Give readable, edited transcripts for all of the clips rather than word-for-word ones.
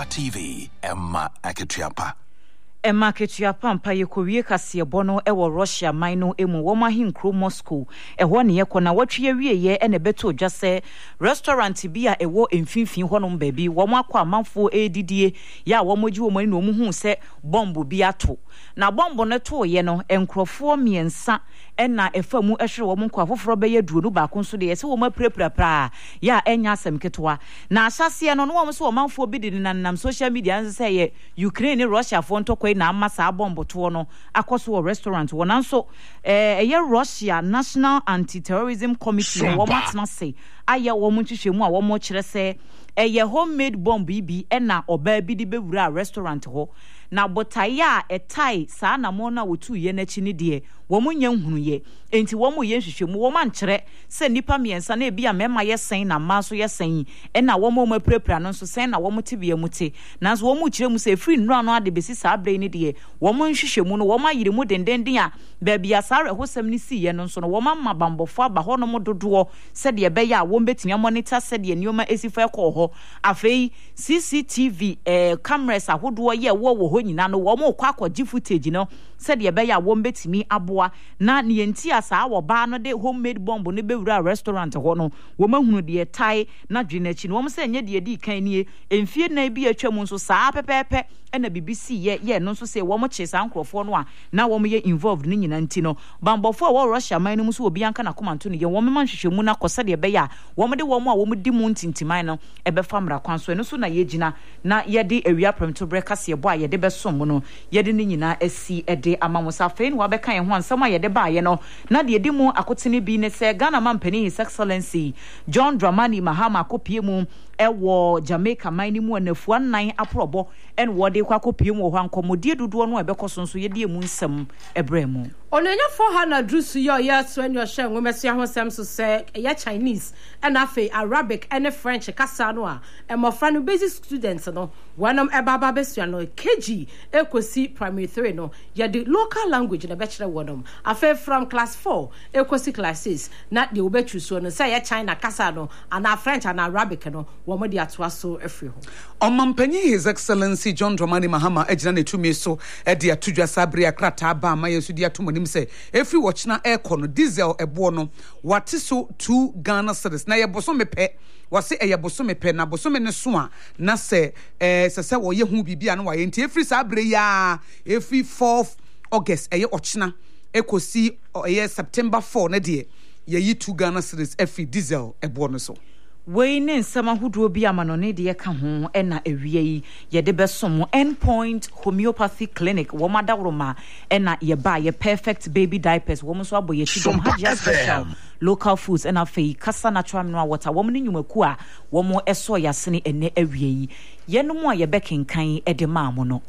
Ampa TV, Emma Aketiapa. Emma Aketiapa mpa yekowie kase bono ewo Russia mino emu wo mahinkro Moscow ehwo ne yekọ na watwe wieye ene beto odwa se restaurant bi a ewo emfinfin honom baabi wo makọ amanfo edidie ya wo moji wo mani no mu hu se bombo bi ato na bombo ne to ye no enkrofo miensa ena efamu ehwere wo nkọ afoforo be yaduonu ba ko nso de ye se wo maprapra ya enya asem ketwa na asase no no wo so wo manfo bi de nanam social media nse se ye Ukraine Russia fo ntokwa na amasa bombo to no akoso restaurant wonanso Russia National Anti-Terrorism Committee wo matna say aye wo munhwehwemu a wo mo kire se homemade bomb bi na oba bi de bewura restaurant ho na botaya etai saa na mo na wotu ye na chi ne de wo munya nhunu ye enti wo mo ye nhwehwemu wo man kire se nipa miensa na ebi a mema ye sen na ma so ye sen na wo mo maprapra no so sen na wo mo tibia muti nanso wo mo kire mu se free nura no ade besi saa bre ne de wo mo nhwehwemu no wo ma yire mu dendenden a ba bia saa rehosam ne si ye no so no wo ma mabambofo aba ho no mo dodo se de be ya wo betimi monitor se de nioma esifa ekọ ho afei CCTV cameras ahodo ye wo nyina no wo mo kwa akọji footage no se de be ya wo betimi aboa na ne yenti asa wo ba no de homemade bomb ne bewura restaurant ho no wo mahunu de tai na dwenachi no wo se nye de di kan nie emfie na bi atwa mu nso saa pepepe na BBC ye no nso se wo mo che saa nkrofo no a na wo mo ye involved ni nyina nti no bambofo a wo Russia man no muso obi anka na komanto no ye wo me manhwehwemu na kose de be ya wo mo de wo mo a wo mo di mu ntintiman no ebe famra kwanso no so na ye gina na ye de awia premto breakfast ye bo a ye de be som no ye de ni nyina asi ede amamusa fein wa be kan ye ho ansam a ye de ba ye no na de di mu akotene bi ne se Ghana Mampani His Excellency John Dramani Mahama kopie mu ewo Jamaica man ni mu anafu anan aprobo en wo de kwa kopie mu ho ankomodie dodo no ebekoso nso ye de mu nsam ebremu onenya 400 drusu yo yes when you share ngomesi ahosem so say ya Chinese and afi Arabic and French kasa no a emofra no basic students no wanom ebaba besua no KG ekosi primary 3 no ya the local language na bachelor wonom afi from class 4 ekosi class 6 na de obetru so no say ya China kasa no and French and Arabic no wo mo de atoa so afri ho Omampanyi His Excellency John Dramani Mahama ejina ne tumi so e de atudwa sabre akrata ba ma yesu de atomo say every watchna aircon no diesel ebo no wate so 2 Ghana cedis na ye boso mepe wase ye boso mepe na boso me ne so a na se se wo ye hu bibia no wa ye nti every sabre ya every 4th August ye ochna ekosi ye September 4 na de ye yi 2 Ghana cedis every diesel ebo no so we ne nsama huduo bi amanone de ka ho na awie yi ye de besom Endpoint Homeopathy Clinic wo madawroma na ye ba ye perfect baby diapers wo so aboye chidom haja special local foods na fei kasa natural mineral water wo ne nyumaku a wo mo eso yasene ene awie yi ye no mo a ye bekenkan de maamo no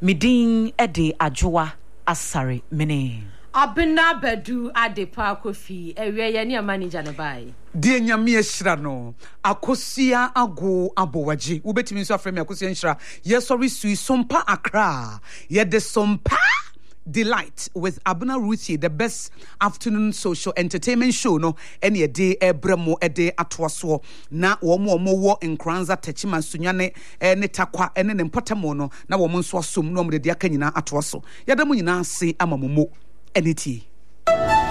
midin de adwoa asare mene abena bedu adepa kofi ewie ye ne manager no bai die nyame ehira no akosia ago abowaje ubetimi nso afreme akosia nhira ye sorry sui sompa akra ye de sompa delight with Abuna Ruthie, the best afternoon social entertainment show no any day ebremo ede atwaso na wo wo nkranza techima sunyane ne takwa ene ne mpotamo no na wo nso asom no mo de aka nyina atwaso yada mo nyina ase amamomo eniti